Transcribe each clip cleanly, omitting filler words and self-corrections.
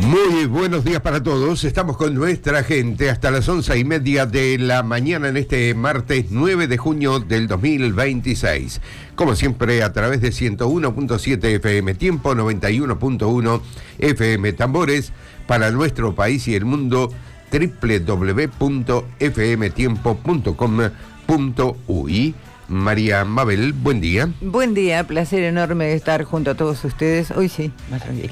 Muy buenos días para todos. Estamos con nuestra gente hasta las 11:30 de la mañana en este martes 9 de junio del 2026. Como siempre, a través de 101.7 FM Tiempo, 91.1 FM Tambores, para nuestro país y el mundo, www.fmtiempo.com.uy. María Mabel, buen día. Buen día, placer enorme de estar junto a todos ustedes. Hoy sí, más tranquilo.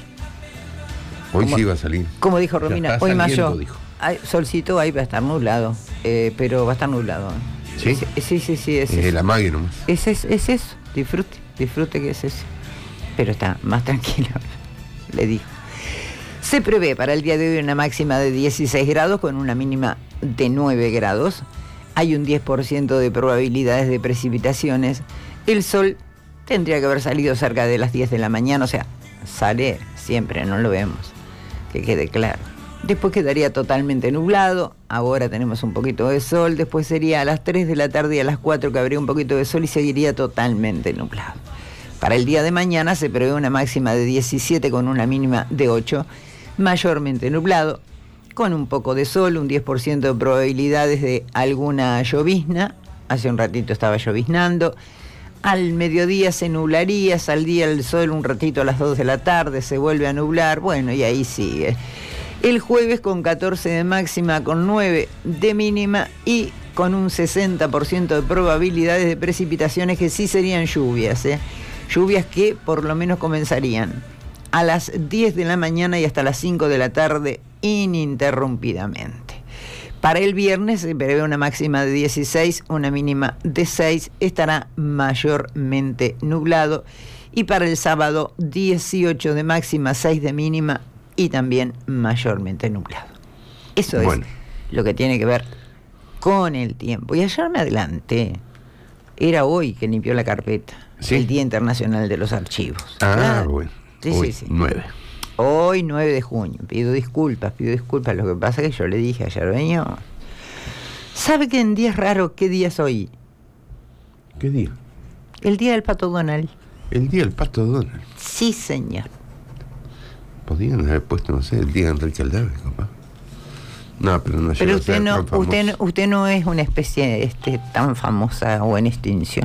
Hoy sí va a salir. Como dijo Romina, hoy más yo. Dijo. Solcito, ahí va a estar nublado, pero va a estar nublado. ¿Sí? Sí, es eso. El amague nomás. Es eso, disfrute que es eso. Pero está más tranquilo, le digo. Se prevé para el día de hoy una máxima de 16 grados con una mínima de 9 grados. Hay un 10% de probabilidades de precipitaciones. El sol tendría que haber salido cerca de las 10 de la mañana, o sea, sale siempre, no lo vemos, que quede claro. Después quedaría totalmente nublado, ahora tenemos un poquito de sol, después sería a las 3 de la tarde y a las 4 que habría un poquito de sol y seguiría totalmente nublado. Para el día de mañana se prevé una máxima de 17 con una mínima de 8, mayormente nublado, con un poco de sol, un 10% de probabilidades de alguna llovizna. Hace un ratito estaba lloviznando. Al mediodía se nublaría, saldría el sol un ratito a las 2 de la tarde, se vuelve a nublar, bueno, y ahí sigue. El jueves con 14 de máxima, con 9 de mínima y con un 60% de probabilidades de precipitaciones que sí serían lluvias, lluvias que por lo menos comenzarían a las 10 de la mañana y hasta las 5 de la tarde ininterrumpidamente. Para el viernes se prevé una máxima de 16, una mínima de 6, estará mayormente nublado. Y para el sábado 18 de máxima, 6 de mínima y también mayormente nublado. Eso es lo que tiene que ver con el tiempo. Y ayer me adelanté, era hoy que limpió la carpeta, ¿sí? El Día Internacional de los Archivos. Claro. Bueno, hoy, sí. 9. Hoy 9 de junio, pido disculpas, lo que pasa es que yo le dije ayer, señor, ¿sabe que en días raros qué día es hoy? ¿Qué día? El día del Pato Donald. ¿El día del Pato Donald? Sí, señor. Podrían haber puesto, no sé, el día de Enrique Aldave, capaz. No, pero no. Pero usted no es una especie tan famosa o en extinción.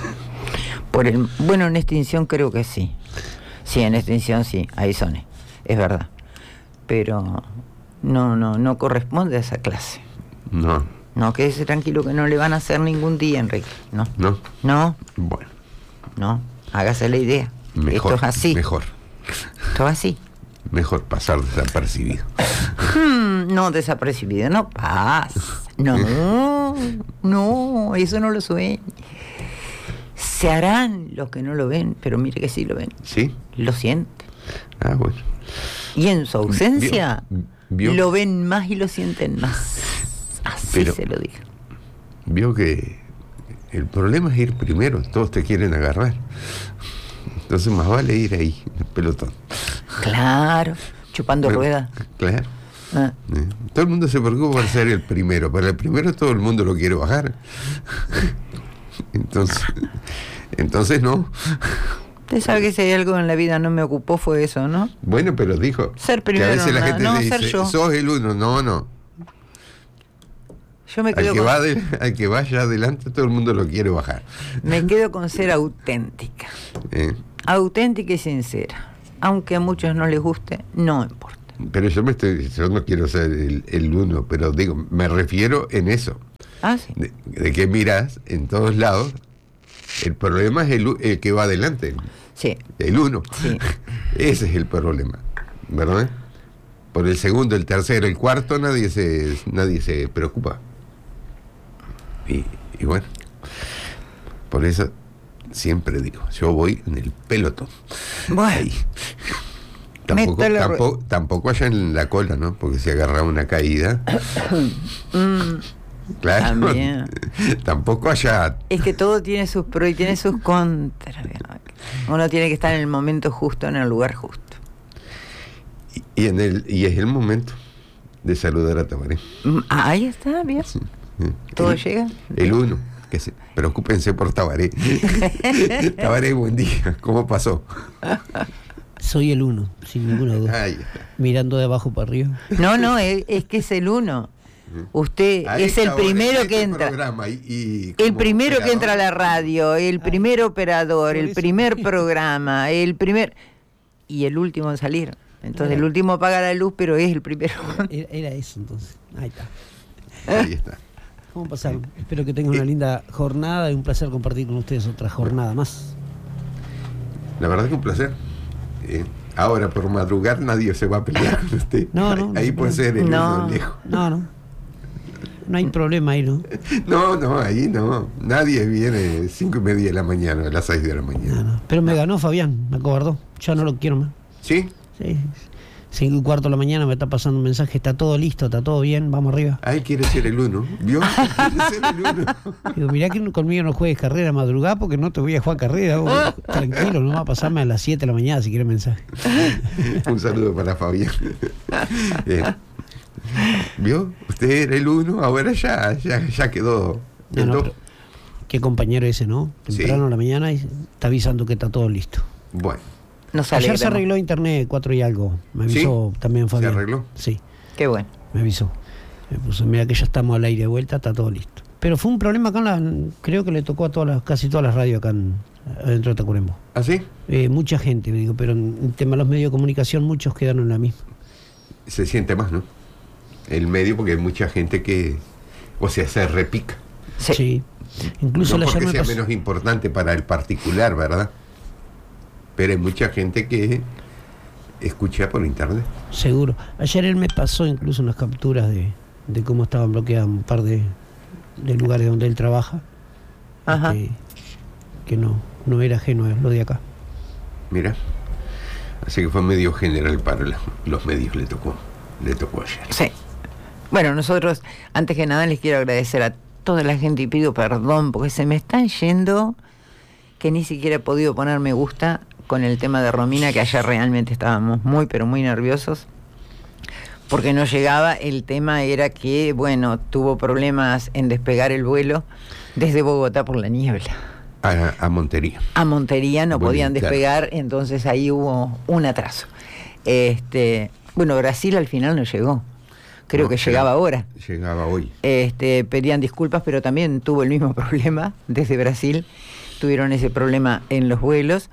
En extinción creo que sí. Sí, en extinción sí, ahí son. Es verdad, pero no corresponde a esa clase. No, quédese tranquilo que no le van a hacer ningún día, Enrique. No. Bueno. No, hágase la idea. Mejor, esto es así. Mejor. Esto es así. Mejor pasar desapercibido. No, desapercibido, no pasa. No, eso no lo sueñe. Se harán los que no lo ven, pero mire que sí lo ven. ¿Sí? Lo sienten. Ah, bueno. Y en su ausencia ¿Vio? Lo ven más y lo sienten más. Así se lo digo. Vio que el problema es ir primero, todos te quieren agarrar. Entonces más vale ir ahí, en el pelotón. Claro, chupando ruedas. Claro. Todo el mundo se preocupa por ser el primero, pero el primero todo el mundo lo quiere bajar. Entonces no. Usted sabe que si hay algo en la vida no me ocupó fue eso, ¿no? Bueno, pero dijo ser primero, que a veces la gente le ser dice, yo. sos el uno. No. Yo me quedo al que vaya adelante todo el mundo lo quiere bajar. Me quedo con ser auténtica. Auténtica y sincera. Aunque a muchos no les guste, no importa. Pero yo no quiero ser el uno, pero digo, me refiero en eso. Ah, sí. De que miras en todos lados, el problema es el que va adelante. Sí. El uno. Sí. Ese es el problema, ¿verdad? Por el segundo, el tercero, el cuarto, nadie se preocupa. Y bueno, por eso siempre digo, yo voy en el pelotón. Bueno. Ahí. Tampoco allá en la cola, ¿no? Porque si agarra una caída. Claro. También. Tampoco allá. Es que todo tiene sus pros y tiene sus contras. Uno tiene que estar en el momento justo, en el lugar justo. Y es el momento de saludar a Tabaré. Ahí está, bien. Sí. ¿Todo llega? El uno. Preocúpense por Tabaré. Tabaré, buen día. ¿Cómo pasó? Soy el uno, sin ninguna duda. Ahí está. Mirando de abajo para arriba. No, es que es el uno. Usted Ahí es el está, primero ahora, que este entra. programa y El como primero que operador, entra a la radio, el primer operador, por el eso. primer programa, el primer... Y el último en salir. Entonces el último apaga la luz, pero es el primero. Era eso entonces. Ahí está. Ahí está. ¿Cómo pasaron? Espero que tengan una linda jornada y un placer compartir con ustedes otra jornada más. La verdad que un placer. Ahora, por madrugar, nadie se va a pelear con usted. No, no, Ahí no, puede ser el no. uno lejos. No hay problema ahí, ¿no? No, ahí no. Nadie viene 5:30 de la mañana, a las 6 de la mañana. No. Pero me ganó Fabián, me acobardó. Ya no lo quiero más. ¿Sí? Sí. 5:15 de la mañana me está pasando un mensaje, está todo listo, está todo bien, vamos arriba. Ahí quiere ser el uno. ¿Vio? Quiere ser el uno. Digo, mirá que conmigo no juegues carrera madrugada porque no te voy a jugar carrera. Vos, tranquilo, no va a pasarme a las 7 de la mañana si quieres mensaje. Un saludo para Fabián. ¿Vio? Usted era el uno, ahora ya quedó el No, dos. pero qué compañero ese, ¿no? Temprano Sí. a la mañana y está avisando que está todo listo. Bueno, Nos Ayer se alegramos. arregló internet 4 y algo. Me avisó ¿Sí? también ¿Se Fabián. arregló? Sí, Qué bueno. me avisó. Me puso, mira que ya estamos al aire de vuelta, está todo listo. Pero fue un problema acá creo que le tocó a casi todas las radios acá adentro de Tacuarembó. ¿ah, sí? Mucha gente, me digo, pero en tema de los medios de comunicación muchos quedaron en la misma. Se siente más, ¿no? El medio, porque hay mucha gente que, o sea, se repica. Sí. Incluso No ayer porque me sea pasó. menos importante para el particular, ¿verdad? Pero hay mucha gente que escucha por internet. Seguro. Ayer él me pasó incluso unas capturas de cómo estaban bloqueadas un par de lugares donde él trabaja. Ajá. Que no era ajeno a lo de acá. Mira. Así que fue medio general para los medios, le tocó ayer. Sí. Bueno, nosotros, antes que nada, les quiero agradecer a toda la gente y pido perdón porque se me están yendo que ni siquiera he podido poner me gusta con el tema de Romina, que ayer realmente estábamos muy, pero muy nerviosos porque no llegaba. El tema era que, bueno, tuvo problemas en despegar el vuelo desde Bogotá por la niebla. A Montería. A Montería no Muy podían bien, claro. despegar, entonces ahí hubo un atraso. Bueno, Brasil al final no llegó. Creo No, que llegaba ahora. Llegaba hoy. Pedían disculpas, pero también tuvo el mismo problema desde Brasil. Tuvieron ese problema en los vuelos.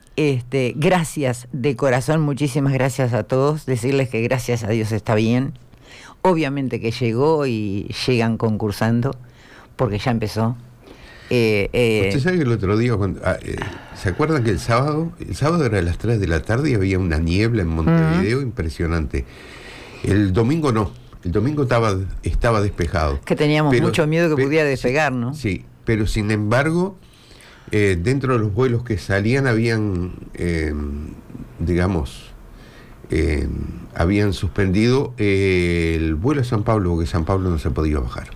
Gracias de corazón, muchísimas gracias a todos. Decirles que gracias a Dios está bien. Obviamente que llegó y llegan concursando, porque ya empezó. Usted sabe que el otro día, ¿se acuerdan que el sábado era a las 3 de la tarde y había una niebla en Montevideo impresionante? El domingo no, el domingo estaba despejado. Que teníamos mucho miedo que pudiera despegar, ¿no? Sí, pero sin embargo, dentro de los vuelos que salían habían, habían suspendido el vuelo a San Pablo, porque San Pablo no se podía bajar.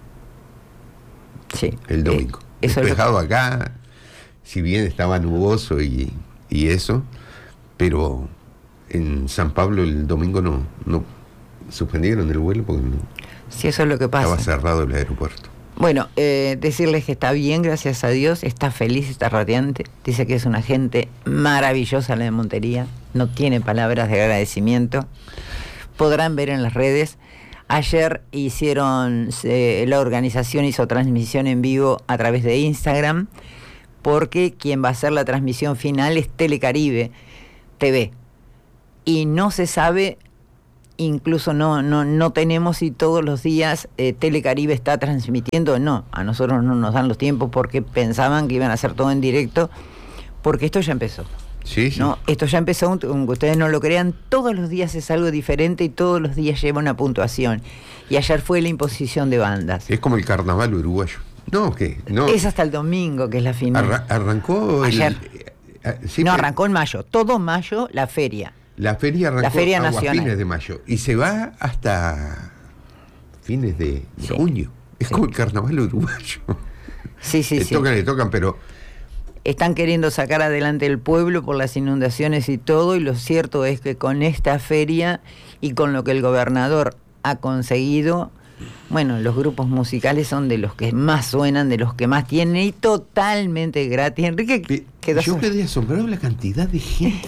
Sí. El domingo. Eso es Despejado acá, si bien estaba nuboso y eso, pero en San Pablo el domingo no suspendieron el vuelo porque Sí, eso es lo que pasa. estaba cerrado el aeropuerto. Bueno, decirles que está bien, gracias a Dios, está feliz, está radiante. Dice que es una gente maravillosa la de Montería, no tiene palabras de agradecimiento. Podrán ver en las redes. Ayer la organización hizo transmisión en vivo a través de Instagram, porque quien va a hacer la transmisión final es Telecaribe TV. Y no se sabe, incluso no tenemos si todos los días Telecaribe está transmitiendo o no. A nosotros no nos dan los tiempos porque pensaban que iban a hacer todo en directo, porque esto ya empezó. Sí, sí. No, esto ya empezó, aunque ustedes no lo crean, todos los días es algo diferente y todos los días lleva una puntuación. Y ayer fue la imposición de bandas. Es como el carnaval uruguayo. No, ¿qué? No. Es hasta el domingo que es la final. Arrancó Ayer. Sí, no, pero arrancó en mayo. Todo mayo la feria. La feria arrancó La Feria a Nacional. fines de mayo y se va hasta fines de Sí. junio. Es Sí. como el carnaval uruguayo. Sí, sí, sí. Le tocan, pero Están queriendo sacar adelante el pueblo por las inundaciones y todo, y lo cierto es que con esta feria y con lo que el gobernador ha conseguido, bueno, los grupos musicales son de los que más suenan, de los que más tienen, y totalmente gratis. Enrique quedó yo solo. quedé asombrado de la cantidad de gente.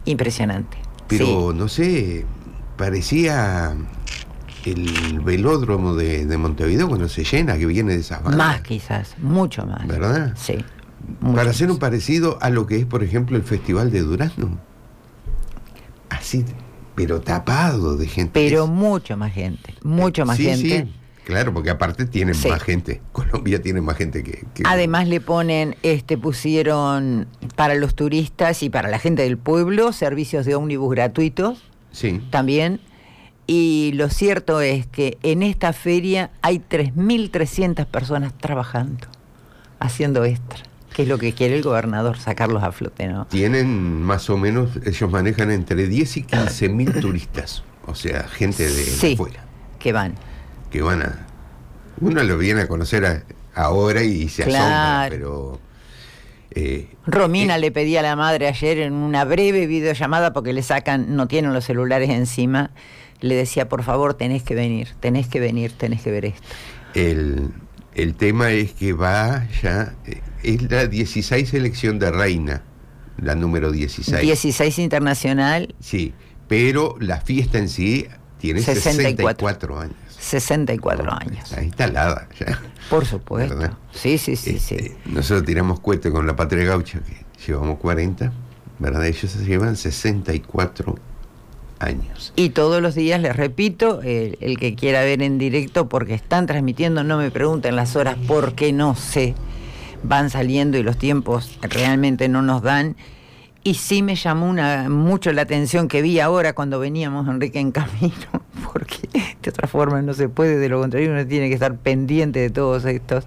Impresionante. Pero sí. no sé, parecía el velódromo de Montevideo cuando se llena, que viene de esas bandas. Más quizás, mucho más. ¿Verdad? Sí. Para hacer un parecido a lo que es, por ejemplo, el Festival de Durazno. Así, pero tapado de gente. Pero mucho más gente, mucho más gente. Sí, claro, porque aparte tienen más gente. Colombia tiene más gente que... Además le ponen, pusieron para los turistas y para la gente del pueblo servicios de ómnibus gratuitos. Sí. También. Y lo cierto es que en esta feria hay 3.300 personas trabajando, haciendo extra, que es lo que quiere el gobernador, sacarlos a flote, ¿no? Tienen más o menos, ellos manejan entre 10 y 15.000 turistas, o sea, gente de afuera. Que van. Que van a... Uno lo viene a conocer ahora y se asombra, pero... Romina le pedía a la madre ayer en una breve videollamada, porque le sacan, no tienen los celulares encima, le decía, por favor, tenés que venir, tenés que ver esto. El tema es que va ya, es la 16 elección de reina, la número 16. 16 internacional. Sí, pero la fiesta en sí tiene 64 años. 64 años. Está instalada ya. Por supuesto. ¿Verdad? Sí. Nosotros tiramos cohete con la Patria Gaucha, que llevamos 40, ¿verdad? Ellos se llevan 64 años. Y todos los días, les repito, el que quiera ver en directo, porque están transmitiendo, no me pregunten las horas, porque no sé, van saliendo y los tiempos realmente no nos dan. Y sí me llamó mucho la atención que vi ahora cuando veníamos, Enrique, en camino, porque de otra forma no se puede, de lo contrario uno tiene que estar pendiente de todos estos.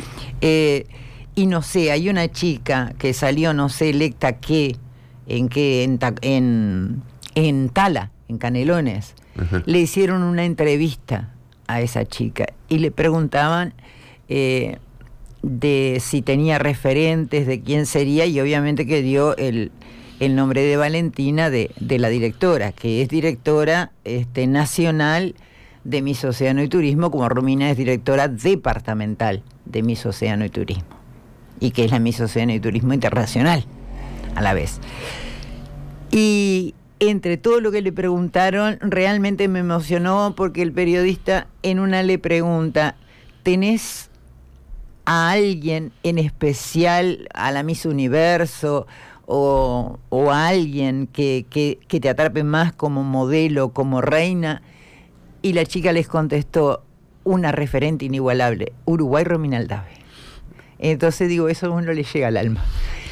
Y no sé, hay una chica que salió, no sé, electa en Tala, en Canelones. Ajá. Le hicieron una entrevista a esa chica y le preguntaban de si tenía referentes, de quién sería, y obviamente que dio el nombre de Valentina, de la directora, que es directora nacional de Miss Océano y Turismo, como Romina es directora departamental de Miss Océano y Turismo, y que es la Miss Océano y Turismo internacional a la vez. Y entre todo lo que le preguntaron, realmente me emocionó, porque el periodista en una le pregunta, ¿tenés a alguien en especial, a la Miss Universo, o a alguien que te atrape más como modelo, como reina? Y la chica les contestó, una referente inigualable, Uruguay, Romina Aldave. Entonces digo, eso a uno le llega al alma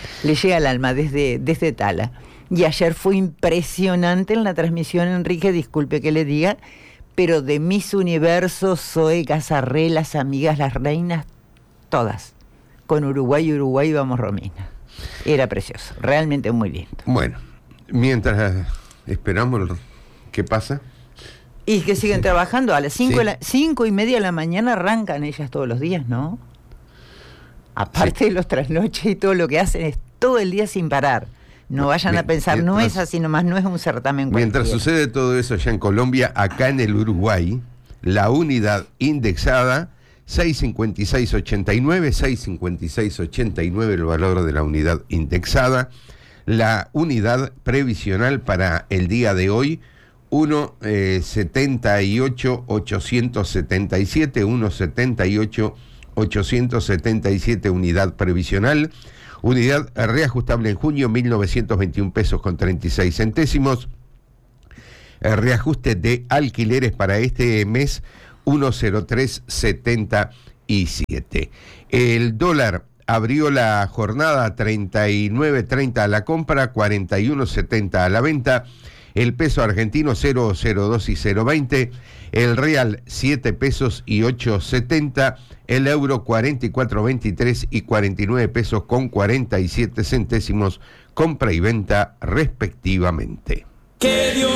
desde Tala. Y ayer fue impresionante en la transmisión, Enrique, disculpe que le diga, pero de Miss Universo, Zoe Casarré, las amigas, las reinas, todas. Con Uruguay, vamos Romina. Era precioso, realmente muy lindo. Bueno, mientras esperamos qué pasa. Y que siguen trabajando, a las 5:30 de la mañana arrancan ellas todos los días, ¿no? Aparte de los trasnoches y todo lo que hacen, es todo el día sin parar. No vayan a pensar, no es así nomás, no es un certamen cualquiera. Mientras sucede todo eso allá en Colombia, acá en el Uruguay, la unidad indexada 656.89, el valor de la unidad indexada. La unidad previsional para el día de hoy, 1.78.877, unidad previsional. Unidad reajustable en junio, 1.921 pesos con 36 centésimos. Reajuste de alquileres para este mes, 1.0377. El dólar abrió la jornada 39.30 a la compra, 41.70 a la venta. El peso argentino 0.02 y 0.20. El real 7 pesos y 8.70. El euro 44.23 y 49 pesos con 47 centésimos, compra y venta respectivamente.